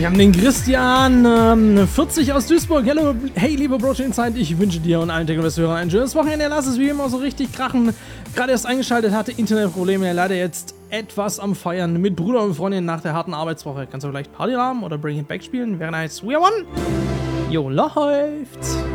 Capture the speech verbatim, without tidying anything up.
Wir haben den Christian, ähm, vierzig aus Duisburg. Hello, hey, liebe Protein-Zeit, ich wünsche dir und allen Techno-Hörern ein schönes Wochenende. Lass es wie immer so richtig krachen. Gerade erst eingeschaltet, hatte Internetprobleme, leider jetzt etwas am Feiern mit Bruder und Freundin nach der harten Arbeitswoche. Kannst du vielleicht Party haben oder Bring It Back spielen? Wäre nice. We are one. Jo, läuft's.